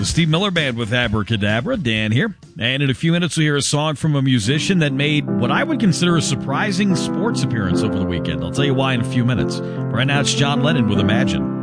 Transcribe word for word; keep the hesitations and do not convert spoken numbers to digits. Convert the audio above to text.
The Steve Miller Band with Abracadabra. Dan here. And in a few minutes, we'll hear a song from a musician that made what I would consider a surprising sports appearance over the weekend. I'll tell you why in a few minutes. Right now, it's John Lennon with Imagine.